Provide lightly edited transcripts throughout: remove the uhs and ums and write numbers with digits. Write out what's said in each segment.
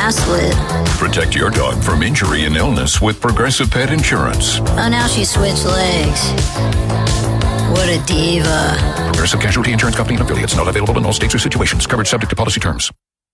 ass lit. Protect your dog from injury and illness with Progressive Pet Insurance. Oh, now she switched legs. What a diva. Progressive Casualty Insurance Company and affiliates. Not available in all states or situations. Coverage subject to policy terms.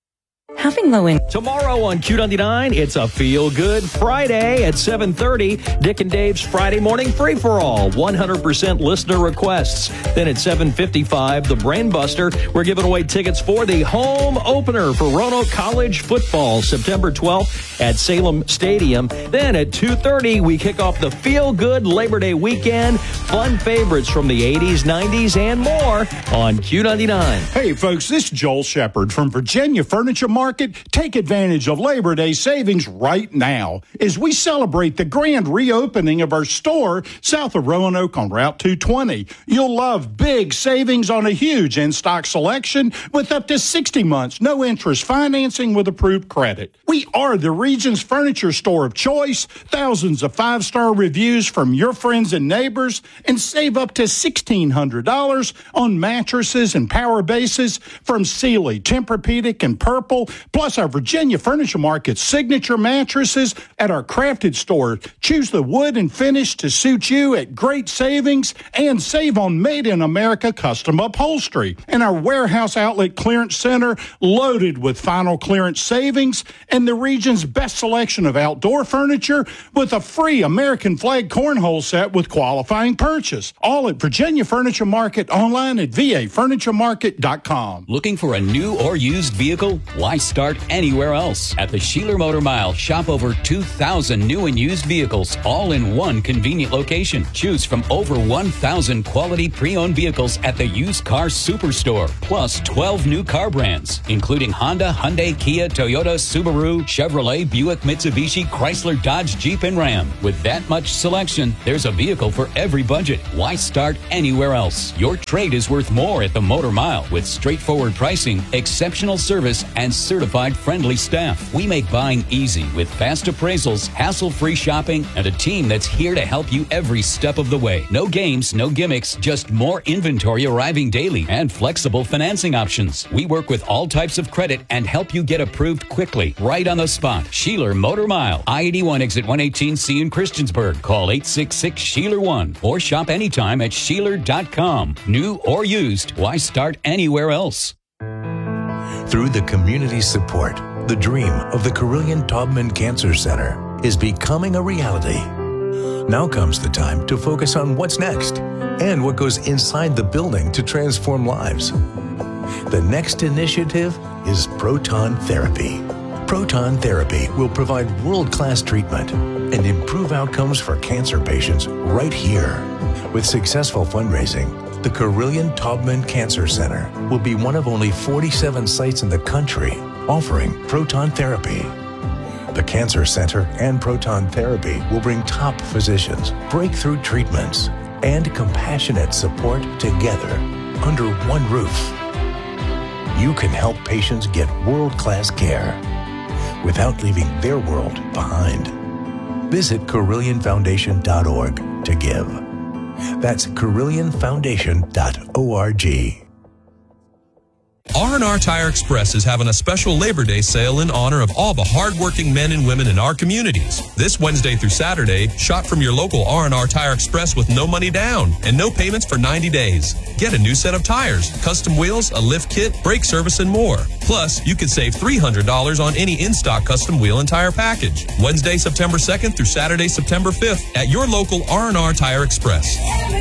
Having low income. Tomorrow on Q99, it's a feel-good Friday at 7:30. Dick and Dave's Friday morning free-for-all. 100% listener requests. Then at 7:55, the Brain Buster. We're giving away tickets for the home opener for Roanoke College football, September 12th at Salem Stadium. Then at 2:30, we kick off the feel-good Labor Day weekend. Fun favorites from the 80s, 90s, and more on Q99. Hey, folks, this is Joel Shepard from Virginia Furniture Market. Take advantage of Labor Day savings right now as we celebrate the grand reopening of our store south of Roanoke on Route 220. You'll love big savings on a huge in-stock selection with up to 60 months, no interest financing with approved credit. We are the region's furniture store of choice, thousands of five-star reviews from your friends and neighbors, and save up to $1,600 on mattresses and power bases from Sealy, Tempur-Pedic, and Purple, plus our Virginia Furniture Market signature mattresses at our Crafted store. Choose the wood and finish to suit you at great savings and save on made-in-America custom upholstery. And our warehouse outlet clearance center loaded with final clearance savings and the region's best selection of outdoor furniture with a free American flag cornhole set with qualifying purchase. All at Virginia Furniture Market, online at vafurnituremarket.com. Looking for a new or used vehicle? Why start anywhere else? At the Sheeler Motor Mile, shop over 2,000 new and used vehicles, all in one convenient location. Choose from over 1,000 quality pre-owned vehicles at the Used Car Superstore, plus 12 new car brands, including Honda, Hyundai, Kia, Toyota, Subaru, Chevrolet, Buick, Mitsubishi, Chrysler, Dodge, Jeep, and Ram. With that much selection, there's a vehicle for every budget. Why start anywhere else? Your trade is worth more at the Motor Mile with straightforward pricing, exceptional service, and certified friendly staff. We make buying easy with fast appraisals, hassle-free shopping, and a team that's here to help you every step of the way. No games, no gimmicks, just more inventory arriving daily and flexible financing options. We work with all types of credit and help you get approved quickly, right on the spot. Sheeler Motor Mile, I-81 exit 118C in Christiansburg. Call 866-SHEELER1 or shop anytime at Sheeler.com. New or used, why start anywhere else? Through the community's support, the dream of the Carilion Taubman Cancer Center is becoming a reality. Now comes the time to focus on what's next and what goes inside the building to transform lives. The next initiative is proton therapy. Proton therapy will provide world-class treatment and improve outcomes for cancer patients right here. With successful fundraising, the Carilion Taubman Cancer Center will be one of only 47 sites in the country offering proton therapy. The Cancer Center and proton therapy will bring top physicians, breakthrough treatments, and compassionate support together under one roof. You can help patients get world-class care without leaving their world behind. Visit CarillionFoundation.org to give. That's CarillionFoundation.org. R&R Tire Express is having a special Labor Day sale in honor of all the hardworking men and women in our communities. This Wednesday through Saturday, shop from your local R&R Tire Express with no money down and no payments for 90 days. Get a new set of tires, custom wheels, a lift kit, brake service, and more. Plus, you could save $300 on any in-stock custom wheel and tire package. Wednesday, September 2nd through Saturday, September 5th at your local R&R Tire Express.